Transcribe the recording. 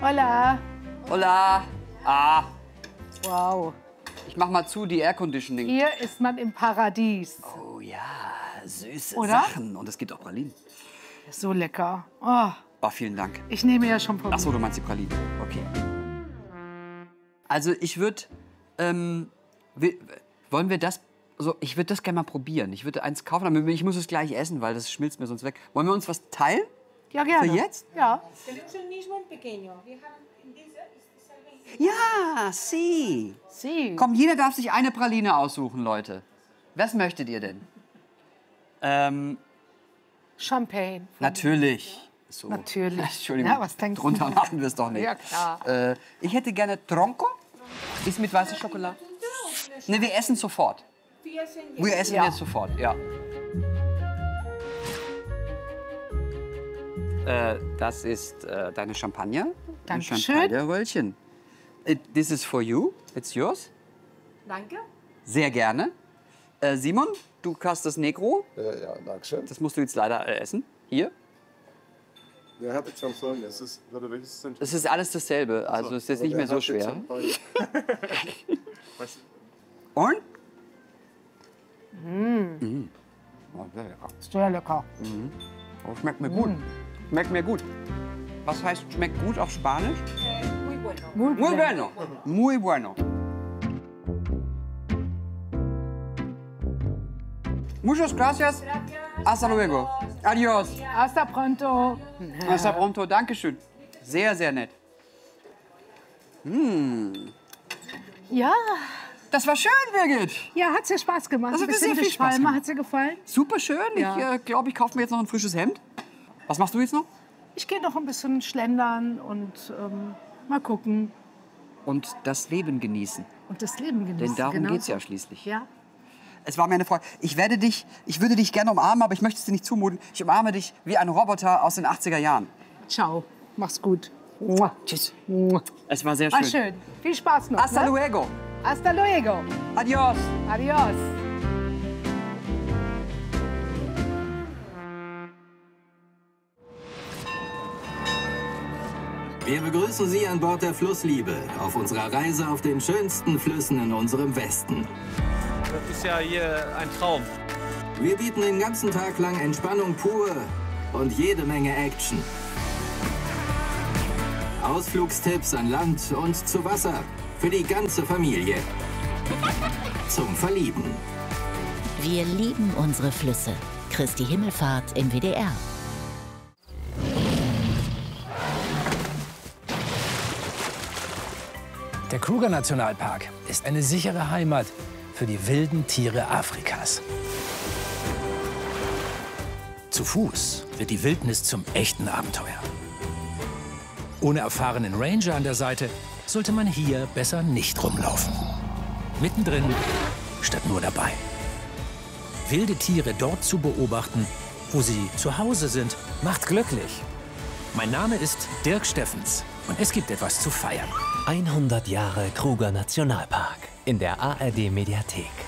Hola. Hola. Ah, Wow. ich mach mal zu, die Air Conditioning. Hier ist man im Paradies. Oh ja, süße Oder? Sachen. Und es gibt auch Pralinen. So lecker. Oh, Oh, vielen Dank. ich nehme ja schon von. Ach so, du meinst die Pralinen. Okay. Also ich würde, wollen wir das, also ich würde das gerne mal probieren. Ich würde eins kaufen, aber ich muss es gleich essen, weil das schmilzt mir sonst weg. Wollen wir uns was teilen? Ja, gerne. Für jetzt? Ja. Ja, sie. Sie. Komm, jeder darf sich eine Praline aussuchen, Leute. Was möchtet ihr denn? Champagne. Natürlich. So. Natürlich. Entschuldigung. Ja, was denkst du? Drunter machen wir es doch nicht. Ja, klar. Ich hätte gerne Tronco. Ist mit weißer Schokolade. Ne, wir essen sofort. Wir essen Ja. jetzt sofort, ja. Das ist deine Champagner. Dankeschön. Champagnerröllchen. This is for you. It's yours. Danke. Sehr gerne. Simon, du hast das Negro. Ja, danke schön. Das musst du jetzt leider essen. Hier. Ja, habe ich schon vorhin. Welches sind Es ist alles dasselbe. Also es ist jetzt nicht mehr so schwer. Und? Oh, sehr lecker. Sehr lecker. Oh, schmeckt mir gut. Schmeckt mir gut. Was heißt schmeckt gut auf Spanisch? Muy bueno. Muy bueno. Muchas gracias. Hasta luego. Adiós. Hasta pronto. Hasta pronto. Dankeschön. Sehr, sehr nett. Ja. Das war schön, Birgit. Ja, hat dir Spaß gemacht. Das hat mir Bisschen sehr viel die Spaß Palme. gemacht. Hat dir gefallen? Super schön. Ja. Ich glaube, ich kaufe mir jetzt noch ein frisches Hemd. Was machst du jetzt noch? Ich gehe noch ein bisschen schlendern und mal gucken. Und das Leben genießen. Und das Leben genießen. Denn darum genau. geht's ja schließlich. Ja. Es war mir eine Freude. Ich würde dich gerne umarmen, aber ich möchte es dir nicht zumuten. Ich umarme dich wie ein Roboter aus den 80er Jahren. Ciao. Mach's gut. Mua. Tschüss. Mua. Es war sehr War schön. schön. Viel Spaß noch. Hasta ne? luego. Hasta luego. Adiós. Adios. Wir begrüßen Sie an Bord der Flussliebe auf unserer Reise auf den schönsten Flüssen in unserem Westen. Das ist ja hier ein Traum. Wir bieten den ganzen Tag lang Entspannung pur und jede Menge Action. Ausflugstipps an Land und zu Wasser für die ganze Familie. Zum Verlieben. Wir lieben unsere Flüsse. Christi Himmelfahrt im WDR. Der Kruger-Nationalpark ist eine sichere Heimat für die wilden Tiere Afrikas. Zu Fuß wird die Wildnis zum echten Abenteuer. Ohne erfahrenen Ranger an der Seite sollte man hier besser nicht rumlaufen. Mittendrin statt nur dabei. Wilde Tiere dort zu beobachten, wo sie zu Hause sind, macht glücklich. Mein Name ist Dirk Steffens und es gibt etwas zu feiern. 100 Jahre Kruger Nationalpark in der ARD Mediathek.